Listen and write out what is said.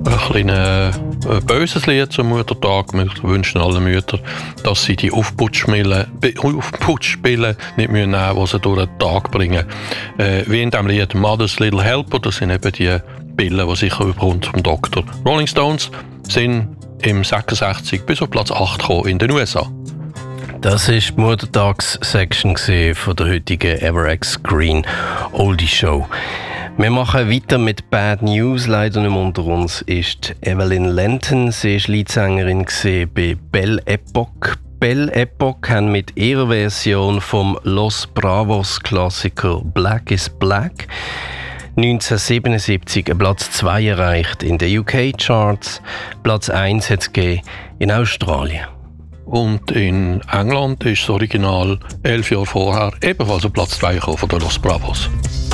ein böses Lied zum Muttertag. Wir wünschen allen Müttern, dass sie die Aufputschpillen nicht nehmen müssen, die sie durch den Tag bringen. Wie in dem Lied «Mother's Little Helper», das sind eben die Pillen, die sicher überkommt vom Doktor. Rolling Stones sind im 66 bis auf Platz 8 gekommen in den USA. Das war die Muttertags-Section von der heutigen Everex Green Oldie Show. Wir machen weiter mit Bad News. Leider nicht mehr unter uns ist Evelyn Lenton. Sie war Leadsängerin bei Belle Epoque. Belle Epoque haben mit ihrer Version vom Los Bravos Klassiker Black is Black 1977 Platz 2 erreicht in den UK-Charts. Platz 1 hat es in Australien. Und in England ist das Original 11 Jahre vorher ebenfalls auf Platz 2 gekommen von den Los Bravos.